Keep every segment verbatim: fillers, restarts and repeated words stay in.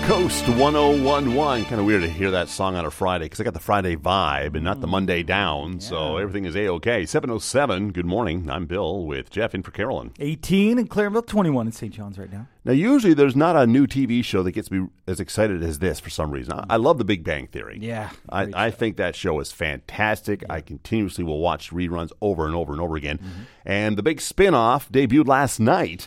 Coast one oh one point one. Kind of weird to hear that song on a Friday because I got the Friday vibe and not the Monday down, yeah. So everything is A-OK. seven oh seven, good morning. I'm Bill with Jeff in for Carolyn. eighteen in Claremont, twenty-one in Saint John's right now. Now, usually there's not a new T V show that gets me as excited as this for some reason. I, I love The Big Bang Theory. Yeah. I, I think that show is fantastic. Yeah. I continuously will watch reruns over and over and over again. Mm-hmm. And the big spinoff debuted last night.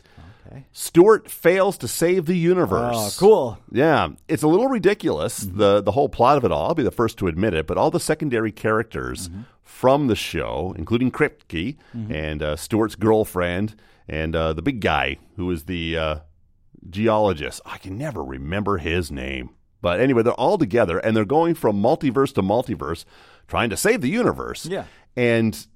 Stuart fails to save the universe. Oh, cool. Yeah. It's a little ridiculous, mm-hmm. the, the whole plot of it all. I'll be the first to admit it. But all the secondary characters mm-hmm. from the show, including Kripke mm-hmm. and uh, Stuart's girlfriend and uh, the big guy who is the uh, geologist. I can never remember his name. But anyway, they're all together, and they're going from multiverse to multiverse, trying to save the universe. Yeah. And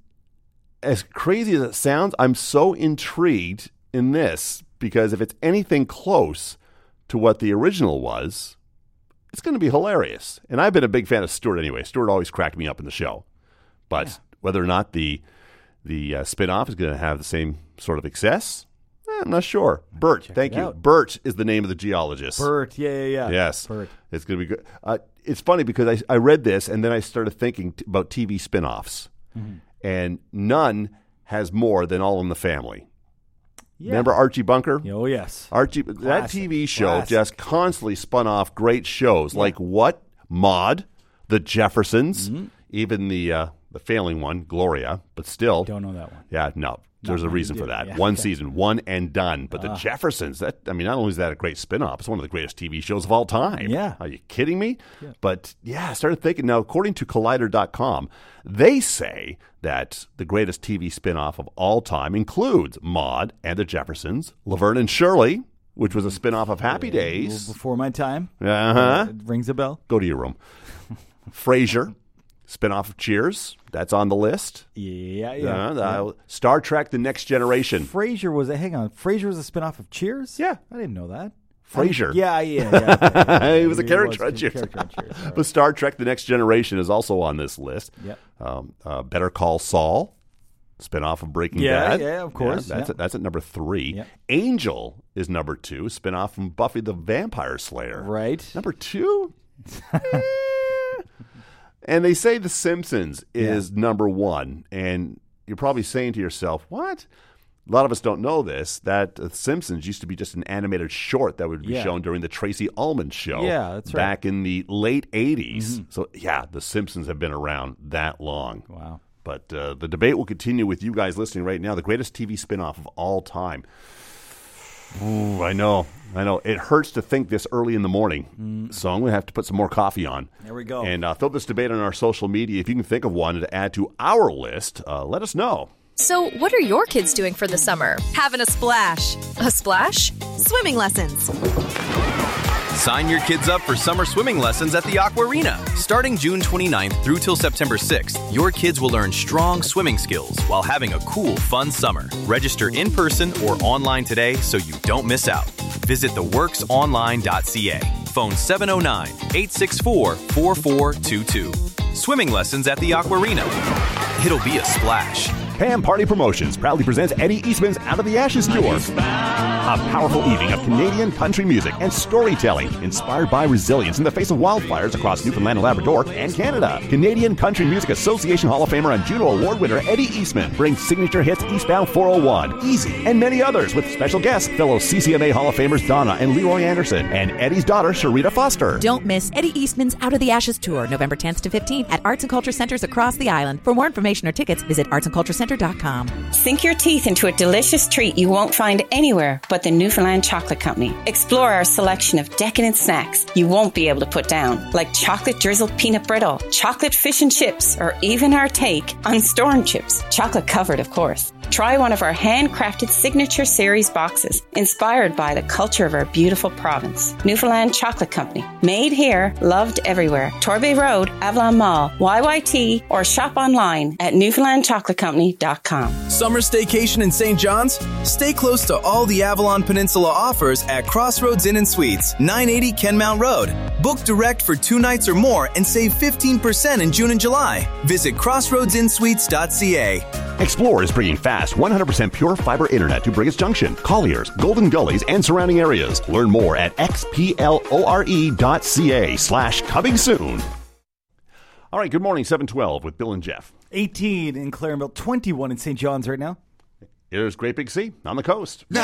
as crazy as it sounds, I'm so intrigued in this, because if it's anything close to what the original was, it's going to be hilarious. And I've been a big fan of Stuart anyway. Stuart always cracked me up in the show. But yeah. whether or not the the uh, spinoff is going to have the same sort of success, eh, I'm not sure. Bert, thank you. Out. Bert is the name of the geologist. Bert, yeah, yeah, yeah. Yes. Bert. It's going to be good. Uh, it's funny because I, I read this and then I started thinking t- about T V spinoffs. Mm-hmm. And none has more than All in the Family. Yeah. Remember Archie Bunker? Oh, yes. Archie, Classic. That T V show Classic. Just constantly spun off great shows yeah. like what? Maude, The Jeffersons, mm-hmm. even the uh, the failing one, Gloria, but still. Don't know that one. Yeah, no. There's Not a reason for that. Yeah, one okay. season, one and done. But uh, The Jeffersons, that I mean, not only is that a great spinoff, it's one of the greatest T V shows of all time. Yeah. Are you kidding me? Yeah. But yeah, I started thinking, now, according to Collider dot com, they say that the greatest T V spinoff of all time includes Maude and The Jeffersons, Laverne and Shirley, which was a spinoff of Happy Days. Before my time. Uh-huh. It rings a bell. Go to your room. Frasier. Spinoff of Cheers. That's on the list. Yeah, yeah. Uh, yeah. Star Trek The Next Generation. Frasier was a, hang on, Frasier was a spinoff of Cheers? Yeah. I didn't know that. Frasier. Yeah, yeah, yeah. Okay. He was a character on was Cheers. Character on Cheers. Right. But Star Trek The Next Generation is also on this list. Yep. Um, uh, Better Call Saul. Spinoff of Breaking yeah, Bad. Yeah, of course. Yeah, that's, yeah. At, that's at number three. Yeah. Angel is number two. Spinoff from Buffy the Vampire Slayer. Right. Number two? And they say The Simpsons is yeah. number one. And you're probably saying to yourself, what? A lot of us don't know this, that The Simpsons used to be just an animated short that would be yeah. shown during the Tracy Ullman show yeah, that's right. back in the late eighties. Mm-hmm. So, yeah, The Simpsons have been around that long. Wow. But uh, the debate will continue with you guys listening right now. The greatest T V spinoff of all time. Ooh, I know. I know. It hurts to think this early in the morning. Mm. So I'm going to have to put some more coffee on. There we go. And uh, throw this debate on our social media. If you can think of one to add to our list, uh, let us know. So what are your kids doing for the summer? Having a splash. A splash? Swimming lessons. Sign your kids up for summer swimming lessons at the Aquarina. Starting June twenty-ninth through till September sixth, your kids will learn strong swimming skills while having a cool, fun summer. Register in person or online today so you don't miss out. Visit the works online dot c a. Phone seven oh nine, eight six four, four four two two. Swimming lessons at the Aquarina. It'll be a splash. Pam Party Promotions proudly presents Eddie Eastman's Out of the Ashes Tour. A powerful evening of Canadian country music and storytelling inspired by resilience in the face of wildfires across Newfoundland and Labrador and Canada. Canadian Country Music Association Hall of Famer and Juno Award winner Eddie Eastman brings signature hits Eastbound four oh one, Easy, and many others with special guests, fellow C C M A Hall of Famers Donna and Leroy Anderson, and Eddie's daughter Sharita Foster. Don't miss Eddie Eastman's Out of the Ashes Tour, November tenth to fifteenth at Arts and Culture Centers across the island. For more information or tickets, visit arts and culture center dot com. Sink your teeth into a delicious treat you won't find anywhere but the Newfoundland Chocolate Company. Explore our selection of decadent snacks you won't be able to put down, like chocolate drizzled peanut brittle, chocolate fish and chips, or even our take on storm chips, chocolate covered, of course. Try one of our handcrafted signature series boxes, inspired by the culture of our beautiful province. Newfoundland Chocolate Company. Made here, loved everywhere. Torbay Road, Avalon Mall, Y Y T, or shop online at newfoundland chocolate company dot com. Summer staycation in Saint John's? Stay close to all the Avalon Peninsula offers at Crossroads Inn and Suites, nine eighty Kenmount Road. Book direct for two nights or more and save fifteen percent in June and July. Visit crossroads in suites dot c a. Explore is bringing fast fast one hundred percent pure fiber internet to Brigus Junction, Colliers, Golden Gullies, and surrounding areas. Learn more at xplore.ca slash coming soon. All right, good morning, seven twelve with Bill and Jeff. eighteen in Clarenville, twenty-one in Saint John's right now. Here's Great Big Sea on the coast.